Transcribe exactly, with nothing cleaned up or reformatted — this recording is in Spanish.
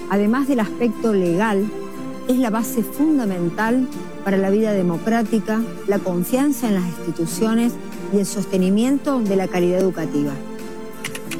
además del aspecto legal, es la base fundamental para la vida democrática, la confianza en las instituciones y el sostenimiento de la calidad educativa.